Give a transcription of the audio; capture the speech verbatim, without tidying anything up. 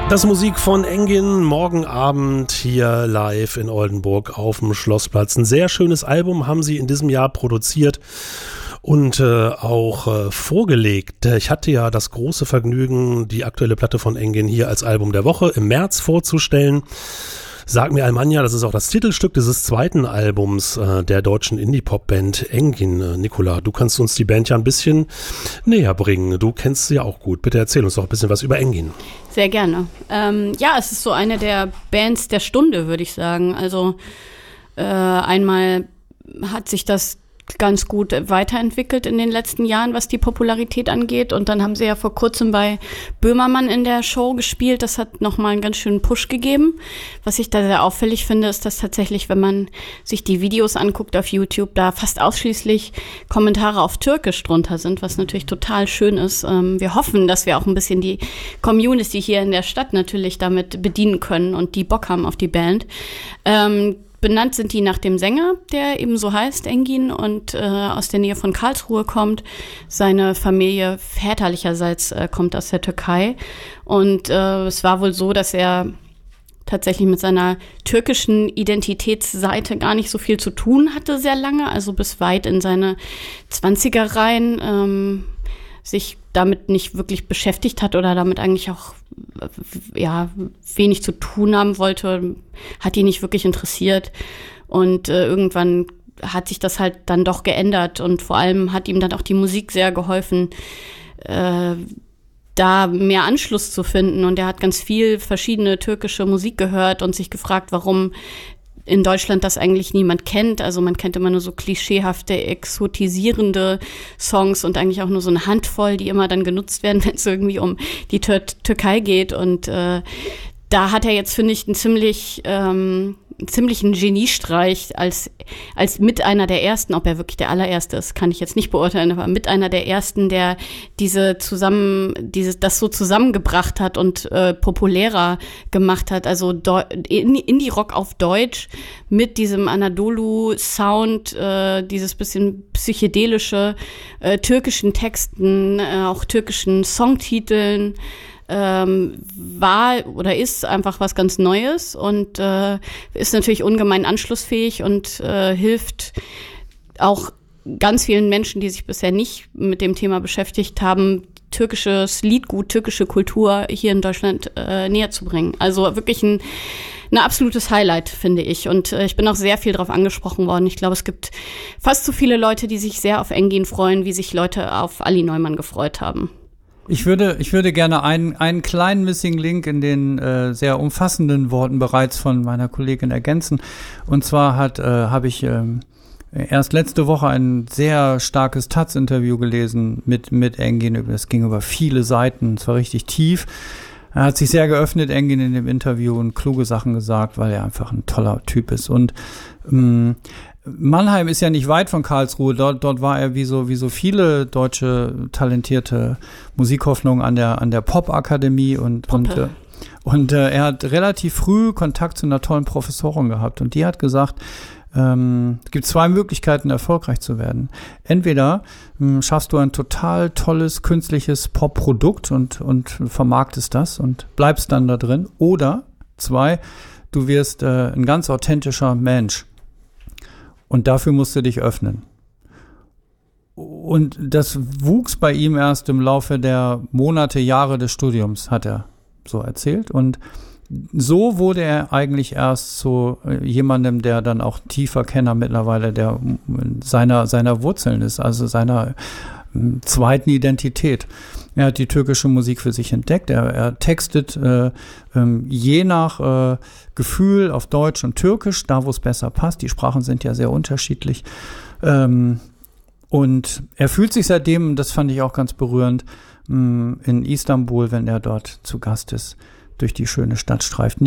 Das Musik von Engin, morgen Abend hier live in Oldenburg auf dem Schlossplatz. Ein sehr schönes Album haben sie in diesem Jahr produziert und äh, auch äh, vorgelegt. Ich hatte ja das große Vergnügen, die aktuelle Platte von Engin hier als Album der Woche im März vorzustellen. Sag mir Almanja, das ist auch das Titelstück dieses zweiten Albums äh, der deutschen Indie-Pop-Band Engin. Äh, Nicola, du kannst uns die Band ja ein bisschen näher bringen. Du kennst sie ja auch gut. Bitte erzähl uns doch ein bisschen was über Engin. Sehr gerne. Ähm, ja, es ist so eine der Bands der Stunde, würde ich sagen. Also äh, einmal hat sich das ganz gut weiterentwickelt in den letzten Jahren, was die Popularität angeht. Und dann haben sie ja vor kurzem bei Böhmermann in der Show gespielt. Das hat nochmal einen ganz schönen Push gegeben. Was ich da sehr auffällig finde, ist, dass tatsächlich, wenn man sich die Videos anguckt auf YouTube, da fast ausschließlich Kommentare auf Türkisch drunter sind, was natürlich total schön ist. Ähm, wir hoffen, dass wir auch ein bisschen die Community hier in der Stadt natürlich damit bedienen können und die Bock haben auf die Band. Ähm, Benannt sind die nach dem Sänger, der eben so heißt, Engin, und äh, aus der Nähe von Karlsruhe kommt. Seine Familie väterlicherseits äh, kommt aus der Türkei. Und äh, es war wohl so, dass er tatsächlich mit seiner türkischen Identitätsseite gar nicht so viel zu tun hatte sehr lange, also bis weit in seine Zwanziger rein, ähm, sich damit nicht wirklich beschäftigt hat oder damit eigentlich auch ja wenig zu tun haben wollte, hat ihn nicht wirklich interessiert. Und äh, irgendwann hat sich das halt dann doch geändert und vor allem hat ihm dann auch die Musik sehr geholfen, äh, da mehr Anschluss zu finden. Und er hat ganz viel verschiedene türkische Musik gehört und sich gefragt, warum in Deutschland das eigentlich niemand kennt. Also man kennt immer nur so klischeehafte, exotisierende Songs und eigentlich auch nur so eine Handvoll, die immer dann genutzt werden, wenn es irgendwie um die Tür- Türkei geht. Und äh, da hat er jetzt, finde ich, einen ziemlich ähm, einen ziemlichen Geniestreich als als mit einer der ersten, ob er wirklich der allererste ist, kann ich jetzt nicht beurteilen, aber mit einer der ersten, der diese zusammen, dieses das so zusammengebracht hat und äh, populärer gemacht hat. Also Deu- Indie-Rock auf Deutsch mit diesem Anadolu-Sound, äh, dieses bisschen psychedelische, äh, türkischen Texten, äh, auch türkischen Songtiteln. Ähm, war oder ist einfach was ganz Neues und äh, ist natürlich ungemein anschlussfähig und äh, hilft auch ganz vielen Menschen, die sich bisher nicht mit dem Thema beschäftigt haben, türkisches Liedgut, türkische Kultur hier in Deutschland äh, näher zu bringen. Also wirklich ein, ein absolutes Highlight, finde ich. Und äh, ich bin auch sehr viel darauf angesprochen worden. Ich glaube, es gibt fast so viele Leute, die sich sehr auf Engin freuen, wie sich Leute auf Ali Neumann gefreut haben. Ich würde, ich würde gerne einen, einen kleinen Missing Link in den äh, sehr umfassenden Worten bereits von meiner Kollegin ergänzen. Und zwar hat, äh, habe ich ähm, erst letzte Woche ein sehr starkes Taz-Interview gelesen mit, mit Engin. Das ging über viele Seiten, es war richtig tief. Er hat sich sehr geöffnet, Engin, in dem Interview und kluge Sachen gesagt, weil er einfach ein toller Typ ist. Und ähm, Mannheim ist ja nicht weit von Karlsruhe. Dort, dort war er wie so, wie so viele deutsche talentierte Musikhoffnungen an der, an der Pop-Akademie und, und, äh, und äh, er hat relativ früh Kontakt zu einer tollen Professorin gehabt und die hat gesagt, ähm, es gibt zwei Möglichkeiten, erfolgreich zu werden. Entweder ähm, schaffst du ein total tolles künstliches Pop-Produkt und, und vermarktest das und bleibst dann da drin. Oder zwei, du wirst äh, ein ganz authentischer Mensch. Und dafür musst du dich öffnen. Und das wuchs bei ihm erst im Laufe der Monate, Jahre des Studiums, hat er so erzählt. Und so wurde er eigentlich erst zu jemandem, der dann auch tiefer Kenner mittlerweile der seiner seiner Wurzeln ist, also seiner zweiten Identität. Er hat die türkische Musik für sich entdeckt. Er, er textet äh, ähm, je nach äh, Gefühl auf Deutsch und Türkisch, da wo es besser passt. Die Sprachen sind ja sehr unterschiedlich. Ähm, und er fühlt sich seitdem, das fand ich auch ganz berührend, mh, in Istanbul, wenn er dort zu Gast ist, durch die schöne Stadt streift.